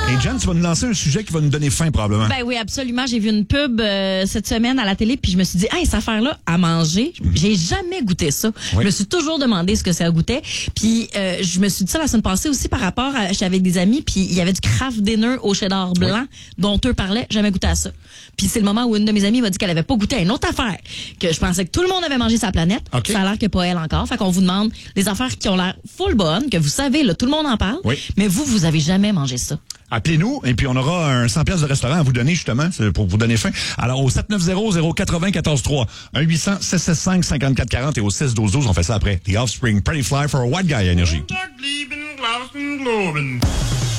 Et Jen, tu vas nous lancer un sujet qui va nous donner faim probablement. Ben oui, absolument. J'ai vu une pub cette semaine à la télé, puis je me suis dit, hey, cette affaire-là, à manger, j'ai jamais goûté ça. Oui. Je me suis toujours demandé ce que ça goûtait. Puis je me suis dit ça la semaine passée aussi par rapport à, j'étais avec des amis, puis il y avait du craft dinner au cheddar blanc dont eux parlaient, jamais goûté à ça. Puis c'est le moment où une de mes amies m'a dit qu'elle avait pas goûté à une autre affaire, que je pensais que tout le monde avait mangé sa planète. Okay. Ça a l'air que pas elle encore. Fait qu'on vous demande des affaires qui ont l'air full bonnes, que vous savez, là, tout le monde en parle, mais vous avez jamais mangé ça. Appelez-nous et puis on aura un 100 pièces de restaurant à vous donner justement pour vous donner faim. Alors au 790-080-14-3, 1-800-665-5440 et au 6-12-12, on fait ça après. The Offspring, Pretty Fly for a White Guy à Énergie.